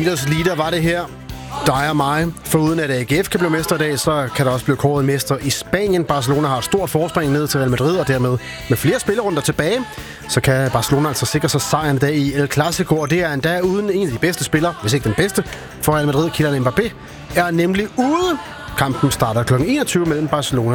Leaders leader var det her. Dig og mig. Foruden at AGF kan blive mester i dag, så kan der også blive kåret mester i Spanien. Barcelona har et stort forspring ned til Real Madrid, og dermed med flere spillerunder tilbage, så kan Barcelona altså sikre sig sejren i dag i El Clasico, og det er endda uden en af de bedste spillere, hvis ikke den bedste, for Real Madrid. Kylian Mbappé er nemlig ude. Kampen starter kl. 21 mellem Barcelona